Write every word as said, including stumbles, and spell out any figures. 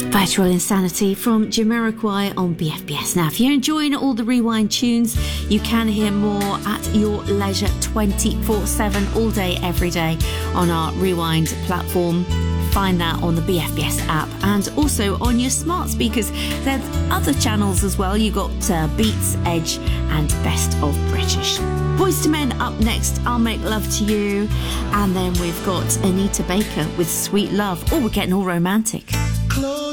Virtual Insanity from Jamiroquai on B F B S. Now, if you're enjoying all the Rewind tunes, you can hear more at your leisure twenty-four seven, all day, every day on our Rewind platform. Find that on the B F B S app and also on your smart speakers. There's other channels as well. You've got uh, Beats, Edge and Best of British. Boyz two Men up next, I'll Make Love to You. And then we've got Anita Baker with Sweet Love. Oh, we're getting all romantic.